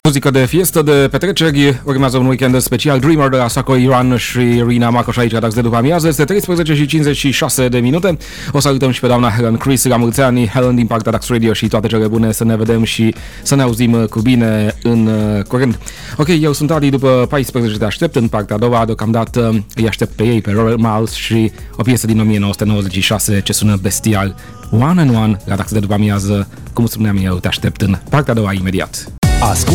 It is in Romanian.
Muzică de fiestă, de petreceri, urmează un weekend special Dreamer de la Sako Iran și Rina Macoș aici, dacă de după amiază, este 13 și 56 de minute. O salutăm și pe doamna Helen Chris, la mulți ani, Helen din partea Dax Radio și toate cele bune, să ne vedem și să ne auzim cu bine în curând. Ok, eu sunt Adi, după 14 te aștept în partea a doua, deocamdată îi aștept pe ei, pe Robert Miles și o piesă din 1996 ce sună bestial, One and One, la Dax de după amiază, cum spuneam eu, te aștept în partea a doua imediat.